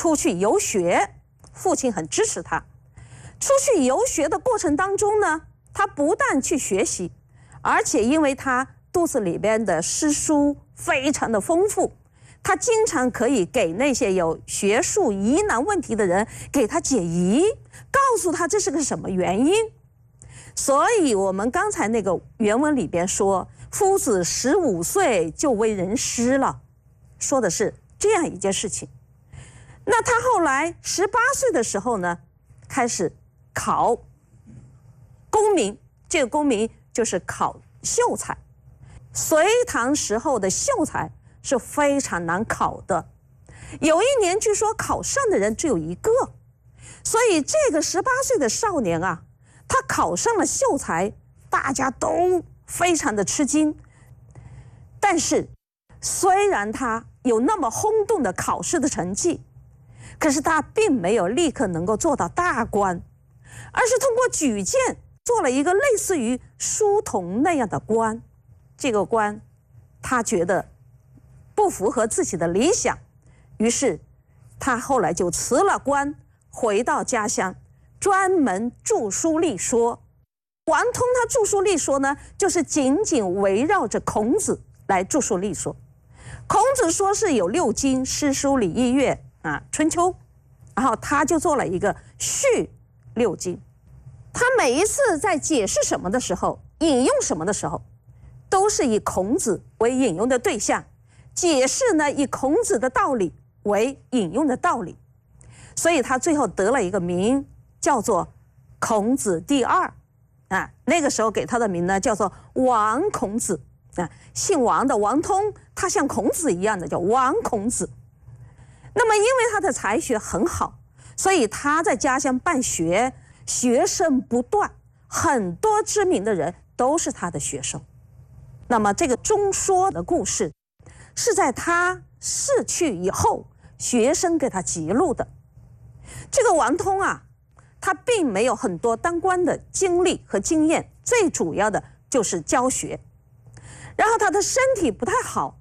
出去游学，父亲很支持他。出去游学的过程当中呢，他不但去学习，而且因为他肚子里边的诗书非常的丰富，他经常可以给那些有学术疑难问题的人给他解疑，告诉他这是个什么原因。所以我们刚才那个原文里边说，夫子15岁就为人师了，说的是这样一件事情。那他后来18岁的时候呢，开始考功名，这个功名就是考秀才。隋唐时候的秀才是非常难考的，有一年据说考上的人只有1个，所以这个18岁的少年啊，他考上了秀才，大家都非常的吃惊。但是虽然他有那么轰动的考试的成绩，可是他并没有立刻能够做到大官，而是通过举荐做了一个类似于书童那样的官。这个官他觉得不符合自己的理想，于是他后来就辞了官，回到家乡，专门著书立说。王通他著书立说呢，就是紧紧围绕着孔子来著书立说。孔子说是有6经，诗书礼乐乐春秋，然后他就做了一个序6经。他每一次在解释什么的时候，引用什么的时候，都是以孔子为引用的对象，解释呢以孔子的道理为引用的道理，所以他最后得了一个名，叫做孔子第2。那个时候给他的名呢叫做王孔子。姓王的王通，他像孔子一样的叫王孔子。那么因为他的才学很好，所以他在家乡办学，学生不断，很多知名的人都是他的学生。那么这个中说的故事是在他逝去以后，学生给他记录的。这个王通啊，他并没有很多当官的经历和经验，最主要的就是教学。然后他的身体不太好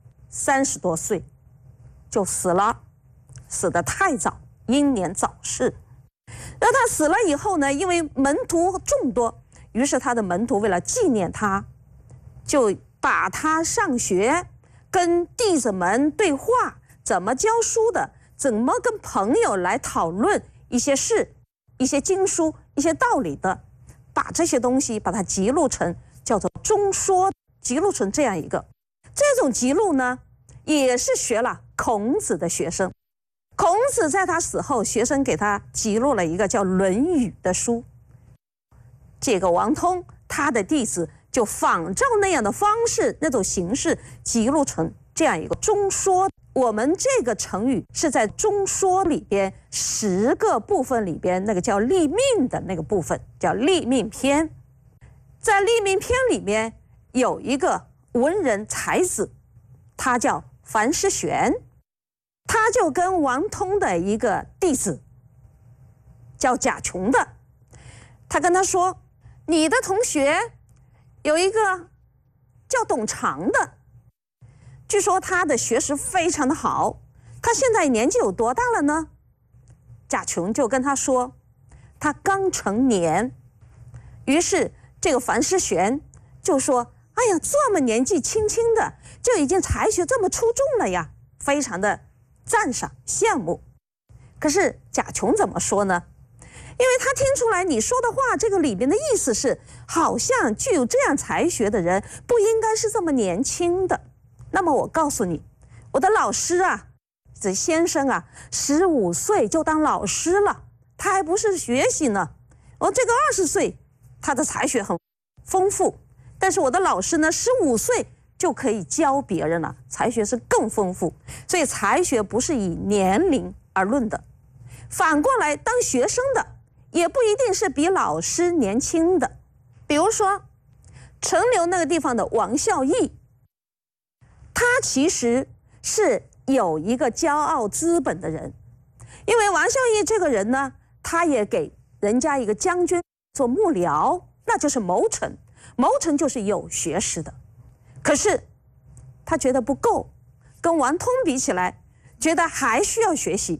，30多岁就死了，死得太早，英年早逝。那他死了以后呢，因为门徒众多，于是他的门徒为了纪念他，就把他上学，跟弟子们对话，怎么教书的，怎么跟朋友来讨论一些事，一些经书，一些道理的，把这些东西把它记录成叫做中说，记录成这样一个。这种记录呢，也是学了孔子的学生。孔子在他死后，学生给他记录了一个叫《论语》的书。这个王通他的弟子就仿照那样的方式，那种形式记录成这样一个中说。我们这个成语是在中说里边10个部分里边，那个叫立命的那个部分叫立命篇。在立命篇里面有一个文人才子，他叫樊师玄，他就跟王通的一个弟子叫贾琼的，他跟他说，你的同学有一个叫董长的，据说他的学识非常的好，他现在年纪有多大了呢？贾琼就跟他说，他刚成年。于是这个樊师玄就说，哎呀，这么年纪轻轻的就已经才学这么出众了呀，非常的赞赏羡慕。可是贾琼怎么说呢？因为他听出来你说的话，这个里边的意思是，好像具有这样才学的人不应该是这么年轻的。那么我告诉你，我的老师啊，这先生啊，15岁就当老师了，他还不是学习呢。我这个20岁，他的才学很丰富，但是我的老师呢，15岁就可以教别人了，才学是更丰富。所以才学不是以年龄而论的。反过来，当学生的也不一定是比老师年轻的。比如说陈留那个地方的王孝义，他其实是有一个骄傲资本的人。因为王孝义这个人呢，他也给人家一个将军做幕僚，那就是谋臣，谋臣就是有学识的。可是他觉得不够，跟王通比起来，觉得还需要学习，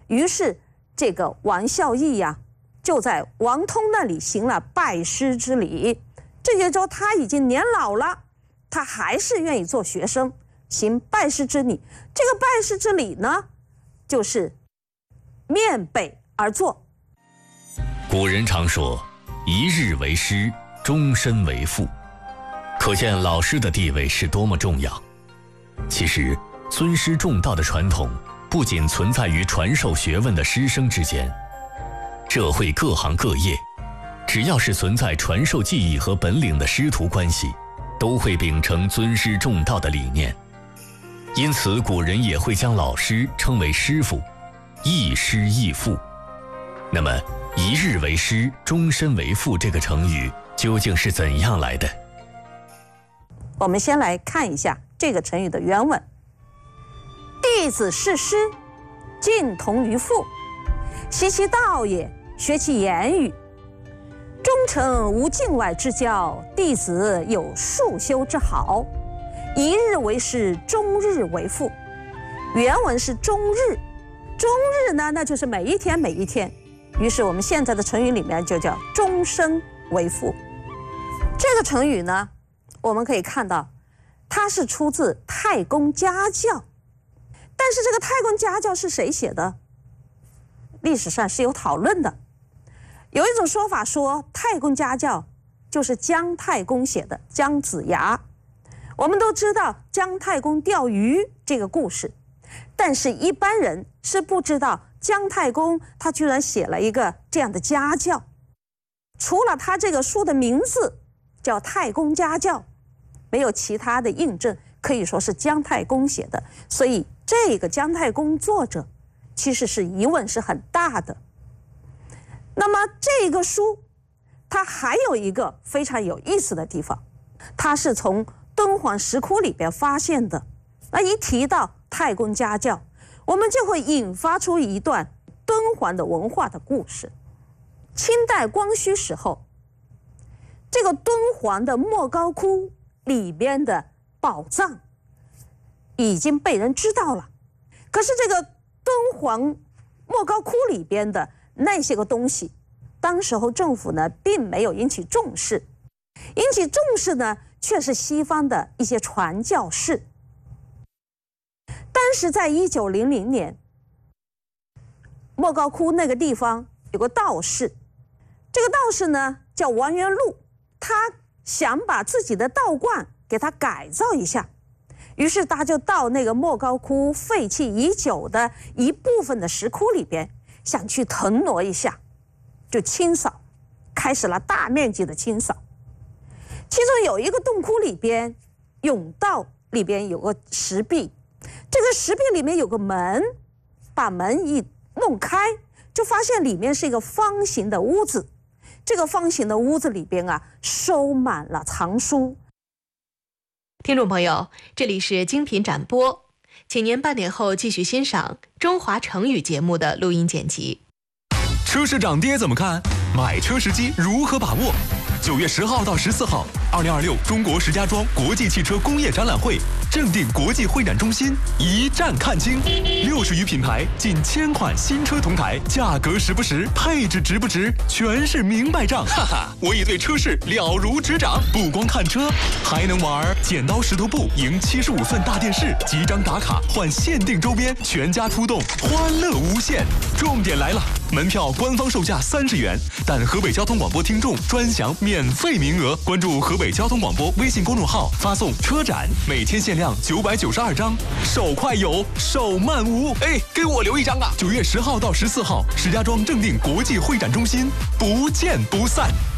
于是这个王孝义呀，就在王通那里行了拜师之礼。这也就他已经年老了，他还是愿意做学生，行拜师之礼。这个拜师之礼呢，就是面北而坐。 古人常说，一日为师，终身为父，可见老师的地位是多么重要。其实，尊师重道的传统不仅存在于传授学问的师生之间，社会各行各业，只要是存在传授技艺和本领的师徒关系，都会秉承尊师重道的理念。因此，古人也会将老师称为师傅，亦师亦父。那么，一日为师，终身为父这个成语究竟是怎样来的？ 我们先来看一下这个成语的原文：弟子事师，近同于父，习其道也，学其言语。忠诚无境外之交，弟子有束修之好。一日为师，终日为父。原文是终日，终日呢，那就是每一天每一天。于是我们现在的成语里面就叫终身为父。这个成语呢，我们可以看到，它是出自太公家教。但是这个太公家教是谁写的？历史上是有讨论的。有一种说法说，太公家教就是姜太公写的，姜子牙。我们都知道姜太公钓鱼这个故事，但是一般人是不知道姜太公他居然写了一个这样的家教。除了他这个书的名字叫太公家教，没有其他的印证，可以说是姜太公写的。所以这个姜太公作者其实是疑问是很大的。那么这个书它还有一个非常有意思的地方，它是从敦煌石窟里边发现的。那一提到太公家教，我们就会引发出一段敦煌的文化的故事。清代光绪时候，这个敦煌的莫高窟里边的宝藏已经被人知道了，可是这个敦煌莫高窟里边的那些个东西，当时候政府呢并没有引起重视，引起重视呢却是西方的一些传教士。当时在1900年，莫高窟那个地方有个道士，这个道士呢叫王元禄，他想把自己的道观给他改造一下，于是他就到那个莫高窟废弃已久的一部分的石窟里边，想去腾挪一下，就清扫，开始了大面积的清扫。其中有一个洞窟里边，甬道里边有个石壁，这个石壁里面有个门，把门一弄开，就发现里面是一个方形的屋子。这个方形的屋子里边啊，收满了藏书。 听众朋友，这里是精品展播，请您半点后继续欣赏中华成语节目的录音剪辑。 车市涨跌怎么看？买车时机如何把握？9月10号到14号，2026中国石家庄国际汽车工业展览会正定国际会展中心一站看清，60余品牌，近1000款新车同台，价格实不实，配置值不值，全是明白账。哈哈，我已对车市了如指掌，不光看车，还能玩剪刀石头布，赢75寸大电视，集章打卡换限定周边，全家出动，欢乐无限。重点来了，门票官方售价30元，但河北交通广播听众专享免费名额。关注河北交通广播微信公众号，发送车展，每天限量992张，手快有，手慢无。哎，给我留一张啊！9月10号到14号，石家庄正定国际会展中心，不见不散。